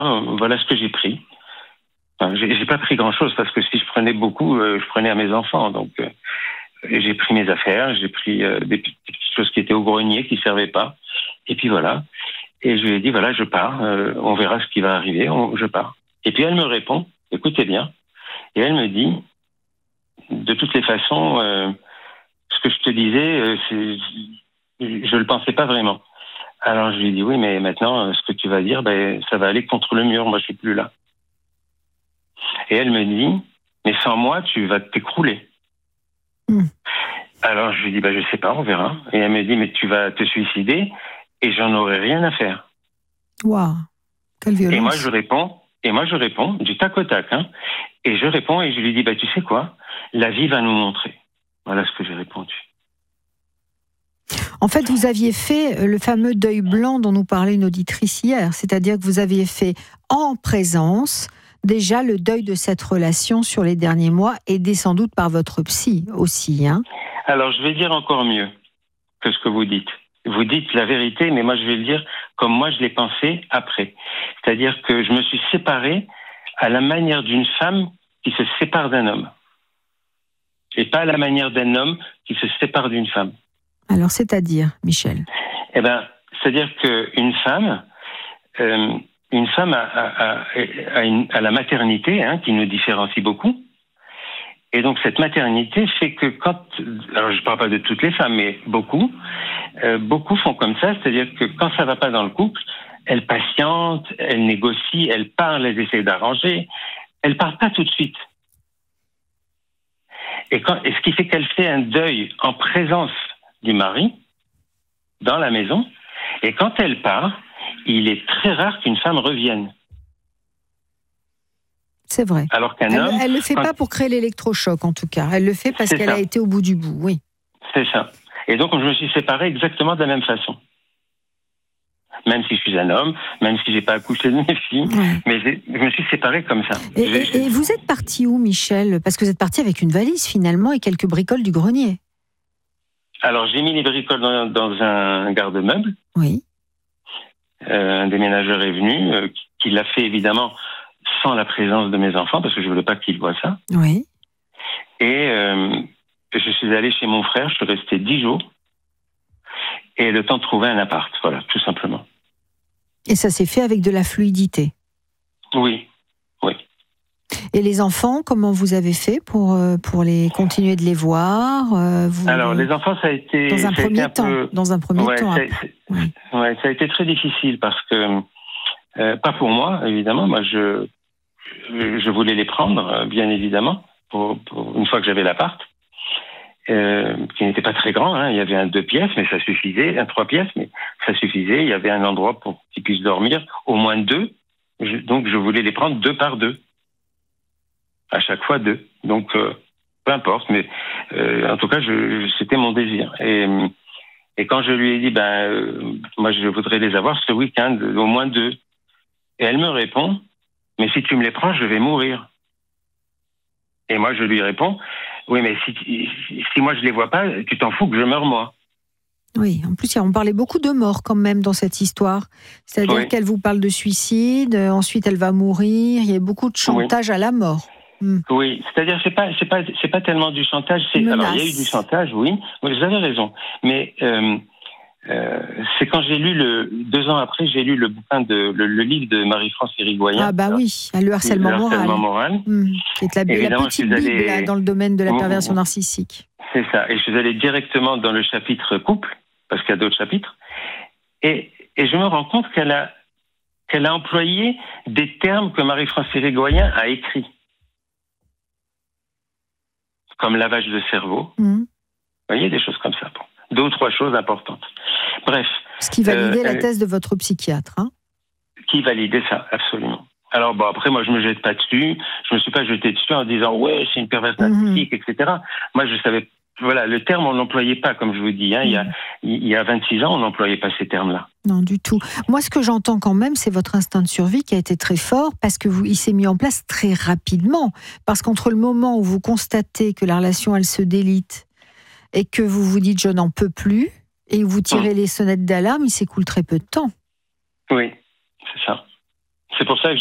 voilà ce que j'ai pris. Enfin, j'ai pas pris grand-chose parce que si je prenais beaucoup, je prenais à mes enfants. Donc, j'ai pris mes affaires, j'ai pris des petites choses qui étaient au grenier, qui servaient pas. Et puis voilà. Et je lui ai dit, voilà, je pars. On verra ce qui va arriver. Je pars. Et puis elle me répond, écoutez bien. Et elle me dit, de toutes les façons, ce que je te disais, je le pensais pas vraiment. Alors je lui ai dit, oui, mais maintenant, ce que tu vas dire, ça va aller contre le mur. Moi, je suis plus là. Et elle me dit, mais sans moi, tu vas t'écrouler. Alors je lui dis, je sais pas, on verra. Et elle me dit, mais tu vas te suicider et j'en aurai rien à faire. Waouh, quelle violence. Et moi je réponds, du tac au tac, hein. Et je réponds et je lui dis, tu sais quoi, la vie va nous montrer. Voilà ce que j'ai répondu. En fait, vous aviez fait le fameux deuil blanc dont nous parlait une auditrice hier, c'est-à-dire que vous aviez fait en présence déjà le deuil de cette relation sur les derniers mois, aidé sans doute par votre psy aussi, hein. Alors, je vais dire encore mieux que ce que vous dites. Vous dites la vérité, mais moi, je vais le dire comme moi, je l'ai pensé après. C'est-à-dire que je me suis séparé à la manière d'une femme qui se sépare d'un homme. Et pas à la manière d'un homme qui se sépare d'une femme. Alors, c'est-à-dire, Michel? C'est-à-dire qu'une femme... une femme a la maternité, hein, qui nous différencie beaucoup. Et donc, cette maternité fait que alors je ne parle pas de toutes les femmes, mais beaucoup font comme ça, c'est-à-dire que quand ça ne va pas dans le couple, elles patientent, elles négocient, elles parlent, elles essaient d'arranger, elles ne partent pas tout de suite. Et ce qui fait qu'elle fait un deuil en présence du mari, dans la maison, et quand elle part, il est très rare qu'une femme revienne. C'est vrai. Alors qu'un homme... Elle ne le fait pas pour créer l'électrochoc, en tout cas. Elle le fait parce qu'elle a été au bout du bout, oui. C'est ça. Et donc, je me suis séparé exactement de la même façon. Même si je suis un homme, même si je n'ai pas accouché de mes filles, mais je me suis séparé comme ça. Et vous êtes parti où, Michel? Parce que vous êtes parti avec une valise, finalement, et quelques bricoles du grenier. Alors, j'ai mis les bricoles dans un garde-meuble. Oui. Un déménageur est venu, qui l'a fait évidemment sans la présence de mes enfants, parce que je ne voulais pas qu'ils voient ça. Oui. Et je suis allé chez mon frère, je suis resté 10 jours, et le temps de trouver un appart, voilà, tout simplement. Et ça s'est fait avec de la fluidité? Oui. Et les enfants, comment vous avez fait pour les continuer de les voir? Alors, les enfants, ça a été... Dans un premier temps. Ça a été très difficile parce que, pas pour moi, évidemment. Moi, je voulais les prendre, bien évidemment, pour une fois que j'avais l'appart, qui n'était pas très grand. Hein. Il y avait un 2 pièces, mais ça suffisait. Un 3 pièces, mais ça suffisait. Il y avait un endroit pour qu'ils puissent dormir, au moins 2. Donc, je voulais les prendre 2 par 2. À chaque fois 2. Donc, peu importe, mais en tout cas, c'était mon désir. Et quand je lui ai dit, moi, je voudrais les avoir ce week-end, au moins 2. Et elle me répond, mais si tu me les prends, je vais mourir. Et moi, je lui réponds, oui, mais si moi, je les vois pas, tu t'en fous que je meure, moi. Oui, en plus, on parlait beaucoup de mort quand même dans cette histoire. C'est-à-dire qu'elle vous parle de suicide, ensuite elle va mourir, il y a beaucoup de chantage à la mort. Oui, c'est-à-dire c'est pas tellement du chantage. Alors il y a eu du chantage, oui. Vous avez raison. Mais c'est quand j'ai lu 2 ans après, j'ai lu le bouquin le livre de Marie-France Irigoyen. Ah oui, le harcèlement moral. Qui est la petite Bible dans le domaine de la perversion narcissique. C'est ça. Et je suis allé directement dans le chapitre couple, parce qu'il y a d'autres chapitres, et je me rends compte qu'elle a employé des termes que Marie-France Irigoyen a écrits. Comme lavage de cerveau. Vous voyez, des choses comme ça. Bon. 2 ou 3 choses importantes. Bref. Ce qui validait la thèse de votre psychiatre. Hein. Qui validait ça, absolument. Alors, après, moi, je me jette pas dessus. Je me suis pas jeté dessus en disant, ouais, c'est une perverse narcissique, etc. Moi, je savais, voilà, le terme, on l'employait pas, comme je vous dis. Hein. Il y a 26 ans, on n'employait pas ces termes-là. Non, du tout. Moi, ce que j'entends quand même, c'est votre instinct de survie qui a été très fort parce que il s'est mis en place très rapidement. Parce qu'entre le moment où vous constatez que la relation, elle se délite et que vous vous dites, je n'en peux plus, et où vous tirez les sonnettes d'alarme, il s'écoule très peu de temps. Oui, c'est ça. c'est pour ça que